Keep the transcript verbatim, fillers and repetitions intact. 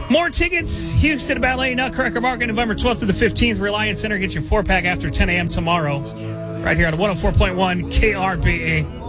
More tickets. Houston Ballet Nutcracker Market, November twelfth to the fifteenth. Reliance Center. Get your four-pack after ten a.m. tomorrow. Right here on one oh four point one K R B E.